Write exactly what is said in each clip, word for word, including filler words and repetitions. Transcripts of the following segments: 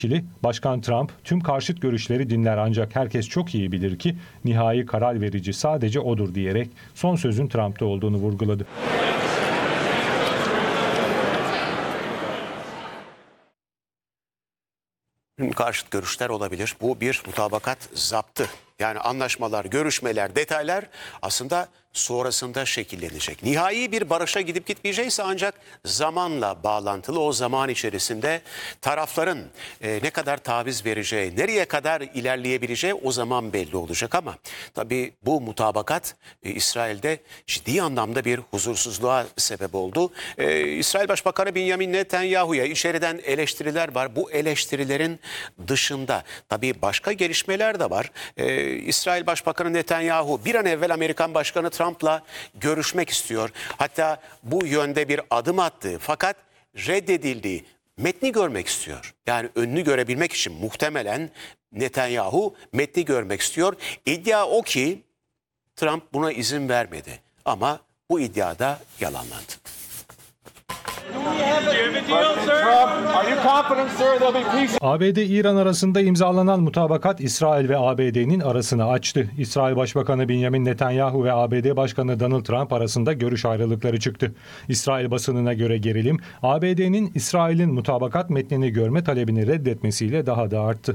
Başkan Trump tüm karşıt görüşleri dinler ancak herkes çok iyi bilir ki nihai karar verici sadece odur diyerek son sözün Trump'ta olduğunu vurguladı. Karşıt görüşler olabilir. Bu bir mutabakat zaptı. Yani anlaşmalar, görüşmeler, detaylar aslında sonrasında şekillenecek. Nihai bir barışa gidip gitmeyecekse ancak zamanla bağlantılı, o zaman içerisinde tarafların e, ne kadar taviz vereceği, nereye kadar ilerleyebileceği o zaman belli olacak. Ama tabii bu mutabakat e, İsrail'de ciddi anlamda bir huzursuzluğa sebep oldu. E, İsrail Başbakanı Benjamin Netanyahu'ya içeriden eleştiriler var. Bu eleştirilerin dışında tabii başka gelişmeler de var. E, İsrail Başbakanı Netanyahu bir an evvel Amerikan Başkanı Trump'la görüşmek istiyor. Hatta bu yönde bir adım attı fakat reddedildi. Metni görmek istiyor. Yani önünü görebilmek için muhtemelen Netanyahu metni görmek istiyor. İddia o ki Trump buna izin vermedi. Ama bu iddia da yalanlandı. A B D-İran arasında imzalanan mutabakat İsrail ve A B D'nin arasını açtı. İsrail Başbakanı Benjamin Netanyahu ve A B D Başkanı Donald Trump arasında görüş ayrılıkları çıktı. İsrail basınına göre gerilim, A B D'nin İsrail'in mutabakat metnini görme talebini reddetmesiyle daha da arttı.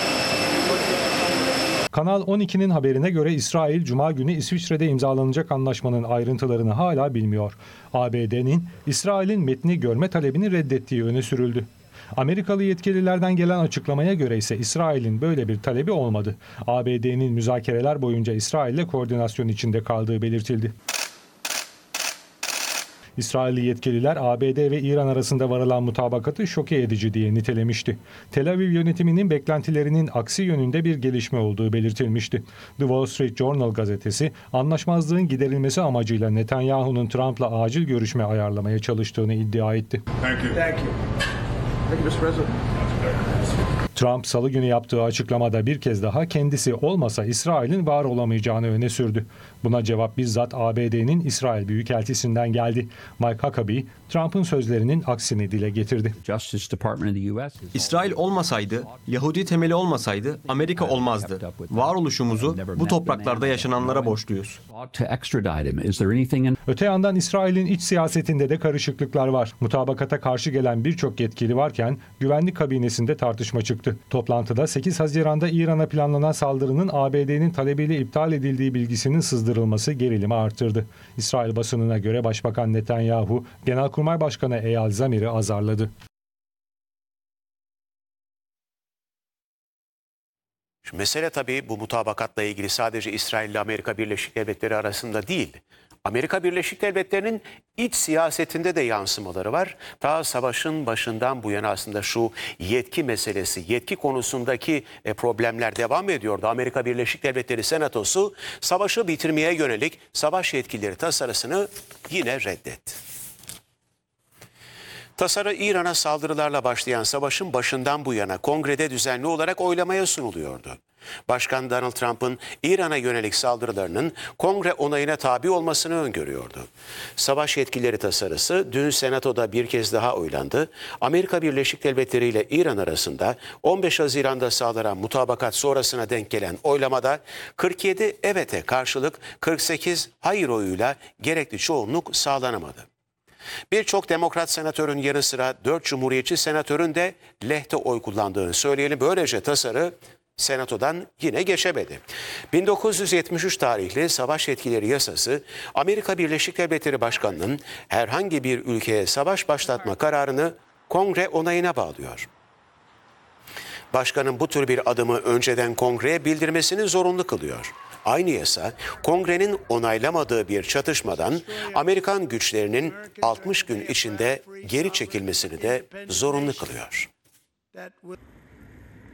Kanal on iki'nin haberine göre İsrail, Cuma günü İsviçre'de imzalanacak anlaşmanın ayrıntılarını hala bilmiyor. A B D'nin İsrail'in metni görme talebini reddettiği öne sürüldü. Amerikalı yetkililerden gelen açıklamaya göre ise İsrail'in böyle bir talebi olmadı. A B D'nin müzakereler boyunca İsrail'le koordinasyon içinde kaldığı belirtildi. İsrailli yetkililer A B D ve İran arasında varılan mutabakatı şoke edici diye nitelemişti. Tel Aviv yönetiminin beklentilerinin aksi yönünde bir gelişme olduğu belirtilmişti. The Wall Street Journal gazetesi anlaşmazlığın giderilmesi amacıyla Netanyahu'nun Trump'la acil görüşme ayarlamaya çalıştığını iddia etti. Thank you. Thank you. Thank you, mister President. Trump salı günü yaptığı açıklamada bir kez daha kendisi olmasa İsrail'in var olamayacağını öne sürdü. Buna cevap bizzat A B D'nin İsrail Büyükelçisi'nden geldi. Mike Huckabee, Trump'ın sözlerinin aksini dile getirdi. İsrail olmasaydı, Yahudi temeli olmasaydı Amerika olmazdı. Varoluşumuzu bu topraklarda yaşananlara borçluyuz. Öte yandan İsrail'in iç siyasetinde de karışıklıklar var. Mutabakata karşı gelen birçok yetkili varken güvenlik kabinesinde tartışma çıktı. Toplantıda sekiz Haziran'da İran'a planlanan saldırının A B D'nin talebiyle iptal edildiği bilgisinin sızdırılması gerilimi artırdı. İsrail basınına göre Başbakan Netanyahu, Genelkurmay Başkanı Eyal Zamir'i azarladı. Şu mesele tabii bu mutabakatla ilgili sadece İsrail ile Amerika Birleşik Devletleri arasında değil. Amerika Birleşik Devletleri'nin iç siyasetinde de yansımaları var. Ta savaşın başından bu yana aslında şu yetki meselesi, yetki konusundaki problemler devam ediyordu. Amerika Birleşik Devletleri Senatosu savaşı bitirmeye yönelik savaş yetkileri tasarısını yine reddetti. Tasarı İran'a saldırılarla başlayan savaşın başından bu yana kongrede düzenli olarak oylamaya sunuluyordu. Başkan Donald Trump'ın İran'a yönelik saldırılarının kongre onayına tabi olmasını öngörüyordu. Savaş yetkileri tasarısı dün Senato'da bir kez daha oylandı. Amerika Birleşik Devletleri ile İran arasında on beş Haziran'da sağlanan mutabakat sonrasına denk gelen oylamada kırk yedi evete karşılık kırk sekiz hayır oyuyla gerekli çoğunluk sağlanamadı. Birçok demokrat senatörün yanı sıra dört cumhuriyetçi senatörün de lehte oy kullandığını söyleyelim. Böylece tasarı Senato'dan yine geçemedi. bin dokuz yüz yetmiş üç tarihli Savaş Yetkileri Yasası, Amerika Birleşik Devletleri Başkanı'nın herhangi bir ülkeye savaş başlatma kararını kongre onayına bağlıyor. Başkanın bu tür bir adımı önceden kongreye bildirmesini zorunlu kılıyor. Aynı yasa, kongrenin onaylamadığı bir çatışmadan Amerikan güçlerinin altmış gün içinde geri çekilmesini de zorunlu kılıyor.